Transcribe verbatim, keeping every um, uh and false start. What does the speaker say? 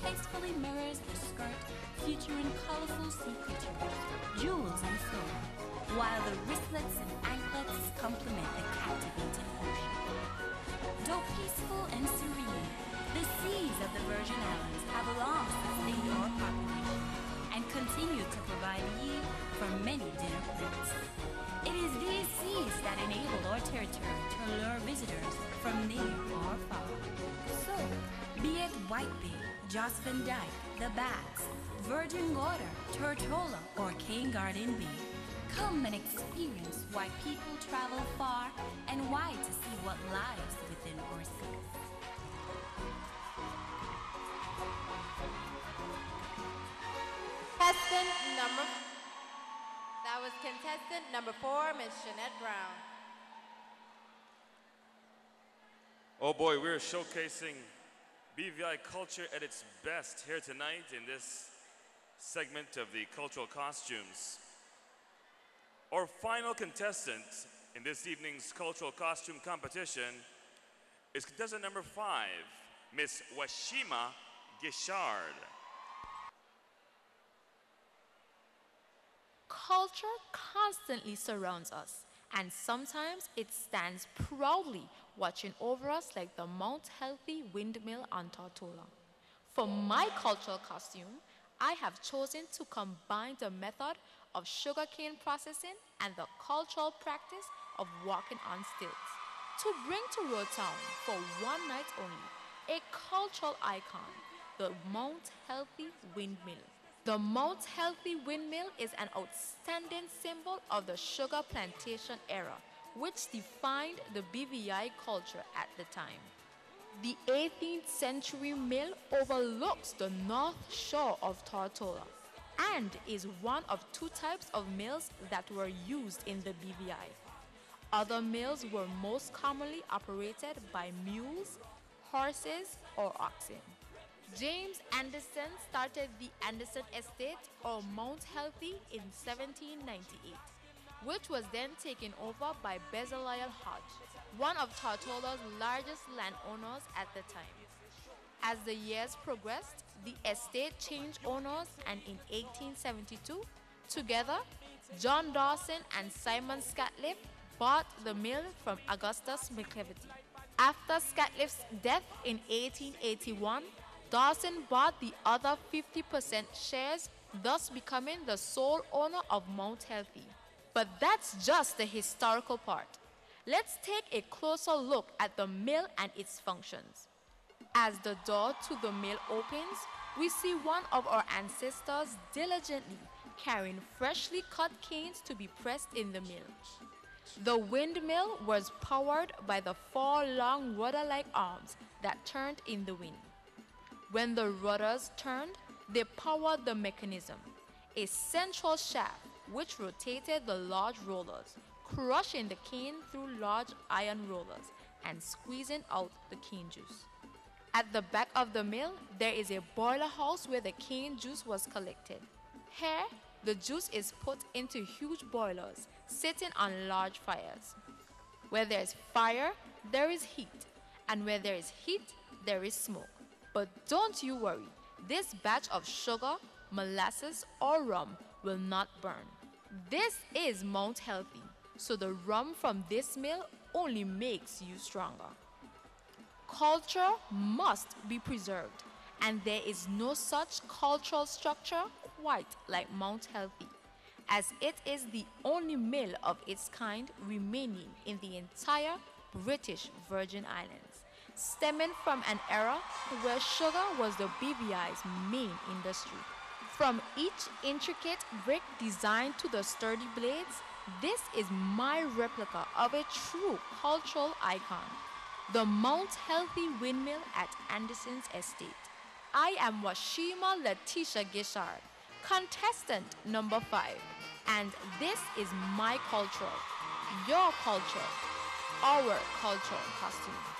tastefully mirrors the skirt, featuring colorful sea creatures, jewels and flora, while the wristlets and anklets complement the captivating ocean. Though peaceful and serene, the seas of the Virgin Islands have long sustained our population and continue to provide yield for many dinner plates. It is these seas that enable our territory to lure visitors from near or far. So, be it White Bay, Jocelyn Dyke, the Baths, Virgin Water, Tortola, or Cane Garden Bay, come and experience why people travel far and why to see what lies within our seas. Contestant number, that was contestant number four, Miss Jeanette Brown. Oh boy, we're showcasing B V I culture at its best here tonight in this segment of the cultural costumes. Our final contestant in this evening's cultural costume competition is contestant number five, Miss Washima Gishard. Culture constantly surrounds us, and sometimes it stands proudly watching over us like the Mount Healthy windmill on Tortola. For my cultural costume, I have chosen to combine the method of sugarcane processing and the cultural practice of walking on stilts to bring to Rotown for one night only a cultural icon, the Mount Healthy windmill. The Mount Healthy windmill is an outstanding symbol of the sugar plantation era, which defined the B V I culture at the time. The eighteenth century mill overlooks the north shore of Tortola and is one of two types of mills that were used in the B V I. Other mills were most commonly operated by mules, horses, or oxen. James Anderson started the Anderson Estate or Mount Healthy in seventeen ninety-eight, which was then taken over by Bezalel Hodge, one of Tortola's largest landowners at the time. As the years progressed, the estate changed owners, and in eighteen seventy-two, together, John Dawson and Simon Scatliff bought the mill from Augustus McCleverty. After Scatliff's death in eighteen eighty-one, Dawson bought the other fifty percent shares, thus becoming the sole owner of Mount Healthy. But that's just the historical part. Let's take a closer look at the mill and its functions. As the door to the mill opens, we see one of our ancestors diligently carrying freshly cut canes to be pressed in the mill. The windmill was powered by the four long rudder-like arms that turned in the wind. When the rudders turned, they powered the mechanism, a central shaft which rotated the large rollers, crushing the cane through large iron rollers and squeezing out the cane juice. At the back of the mill, there is a boiler house where the cane juice was collected. Here, the juice is put into huge boilers sitting on large fires. Where there is fire, there is heat, and where there is heat, there is smoke. But don't you worry, this batch of sugar, molasses, or rum will not burn. This is Mount Healthy, so the rum from this mill only makes you stronger. Culture must be preserved, and there is no such cultural structure quite like Mount Healthy, as it is the only mill of its kind remaining in the entire British Virgin Islands, stemming from an era where sugar was the B V I's main industry. From each intricate brick designed to the sturdy blades, this is my replica of a true cultural icon, the Mount Healthy windmill at Anderson's Estate. I am Washima Letitia Gishard, contestant number five, and this is my cultural, your culture, our cultural costume.